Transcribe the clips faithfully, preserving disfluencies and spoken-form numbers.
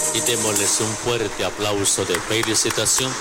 Y démosles un fuerte aplauso de felicitación.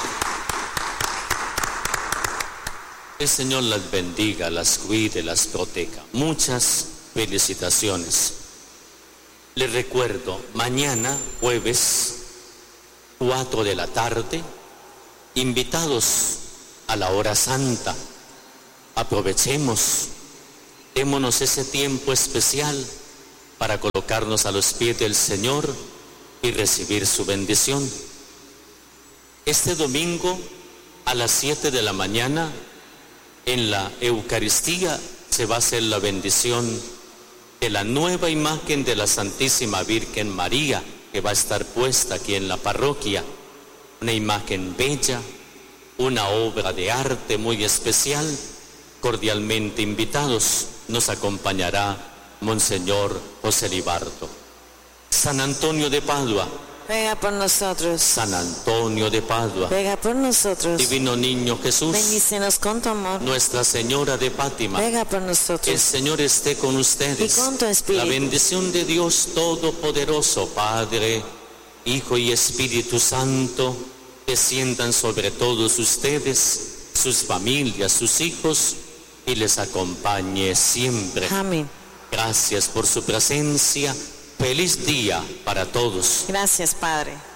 El Señor las bendiga, las cuide, las proteja. Muchas felicitaciones. Les recuerdo, mañana, jueves, cuatro de la tarde, invitados a la hora santa. Aprovechemos, démonos ese tiempo especial para colocarnos a los pies del Señor y recibir su bendición. Este domingo a las siete de la mañana en la Eucaristía se va a hacer la bendición de la nueva imagen de la Santísima Virgen María que va a estar puesta aquí en la parroquia. Una imagen bella, una obra de arte muy especial. Cordialmente invitados, nos acompañará Monseñor José Libardo. San Antonio de Padua, ruega por nosotros. San Antonio de Padua, ruega por nosotros. Divino Niño Jesús, bendícenos con tu amor. Nuestra Señora de Fátima, ruega por nosotros. el Señor esté con ustedes. Y con tu espíritu. La bendición de Dios Todopoderoso, Padre, Hijo y Espíritu Santo, desciendan sobre todos ustedes, sus familias, sus hijos, y les acompañe siempre. Amén. Gracias por su presencia. Feliz día para todos. Gracias, Padre.